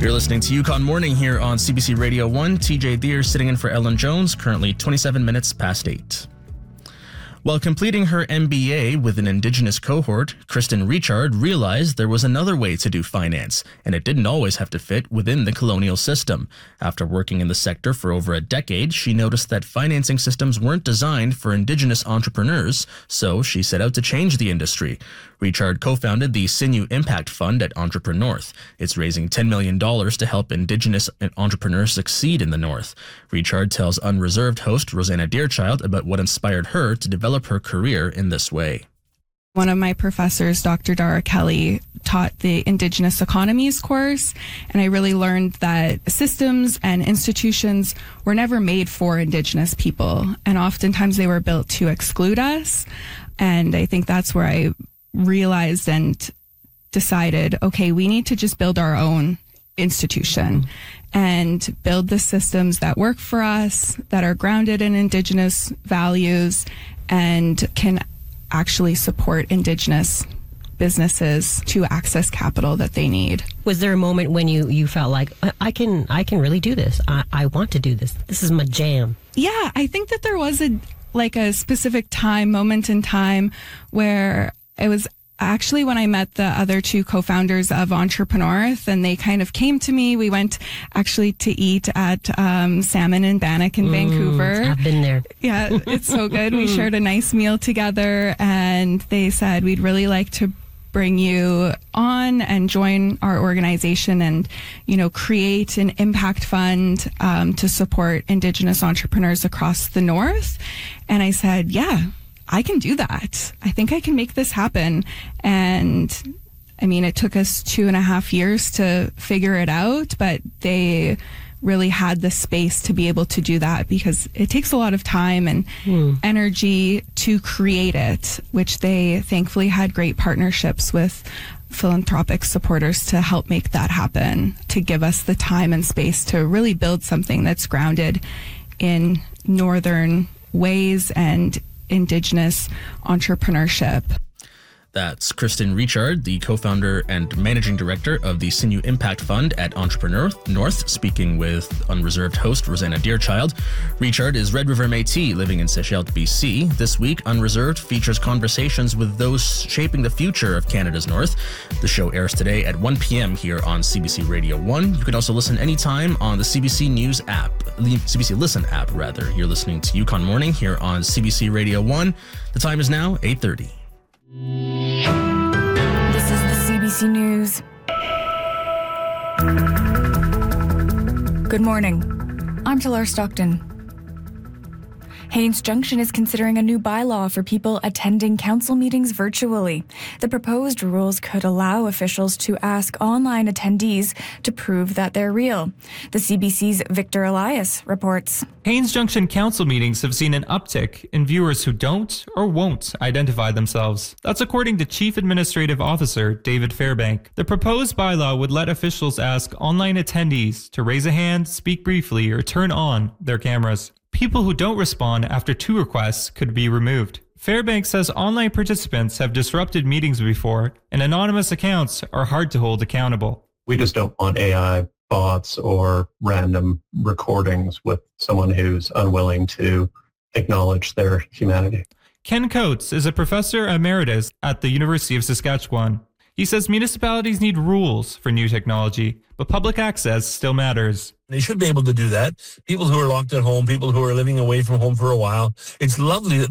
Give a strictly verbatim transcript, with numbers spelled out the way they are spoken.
You're listening to Yukon Morning here on C B C Radio one. T J Deere sitting in for Ellen Jones, currently twenty-seven minutes past eight. While completing her M B A with an Indigenous cohort, Kristen Richard realized there was another way to do finance, and it didn't always have to fit within the colonial system. After working in the sector for over a decade, she noticed that financing systems weren't designed for Indigenous entrepreneurs, so she set out to change the industry. Richard co-founded the Sinew Impact Fund at Entreprenorth. It's raising ten million dollars to help Indigenous entrepreneurs succeed in the North. Richard tells Unreserved host Rosanna Deerchild about what inspired her to develop her career in this way. One of my professors, Doctor Dara Kelly, taught the Indigenous Economies course, and I really learned that systems and institutions were never made for Indigenous people, and oftentimes they were built to exclude us. And I think that's where I realized and decided, okay, we need to just build our own institution and build the systems that work for us, that are grounded in Indigenous values, and can actually support Indigenous businesses to access capital that they need. Was there a moment when you, you felt like, I can I can really do this? I, I want to do this. This is my jam. Yeah, I think that there was a like a specific time, moment in time, where it was actually when I met the other two co-founders of Entreprenorth, and they kind of came to me. We went actually to eat at um, Salmon and Bannock in mm, Vancouver. I've been there. Yeah, it's so good. We shared a nice meal together, and they said, we'd really like to bring you on and join our organization and, you know, create an impact fund um, to support Indigenous entrepreneurs across the North. And I said, yeah, I can do that. I think I can make this happen. And I mean, it took us two and a half years to figure it out, but they really had the space to be able to do that because it takes a lot of time and mm. energy to create it, which they thankfully had great partnerships with philanthropic supporters to help make that happen, to give us the time and space to really build something that's grounded in Northern ways and Indigenous entrepreneurship. That's Kristen Richard, the co-founder and managing director of the Sinew Impact Fund at Entreprenorth, speaking with Unreserved host Rosanna Deerchild. Richard is Red River Métis living in Sechelt, B C. This week, Unreserved features conversations with those shaping the future of Canada's North. The show airs today at one p.m. here on C B C Radio one. You can also listen anytime on the C B C News app, the C B C Listen app, rather. You're listening to Yukon Morning here on C B C Radio one. The time is now eight thirty. This is the C B C News. Good morning. I'm Talar Stockton. Haines Junction is considering a new bylaw for people attending council meetings virtually. The proposed rules could allow officials to ask online attendees to prove that they're real. The C B C's Victor Elias reports. Haines Junction council meetings have seen an uptick in viewers who don't or won't identify themselves. That's according to Chief Administrative Officer David Fairbank. The proposed bylaw would let officials ask online attendees to raise a hand, speak briefly, or turn on their cameras. People who don't respond after two requests could be removed. Fairbanks says online participants have disrupted meetings before, and anonymous accounts are hard to hold accountable. We just don't want A I bots or random recordings with someone who's unwilling to acknowledge their humanity. Ken Coates is a professor emeritus at the University of Saskatchewan. He says municipalities need rules for new technology, but public access still matters. They should be able to do that. People who are locked at home, people who are living away from home for a while. It's lovely that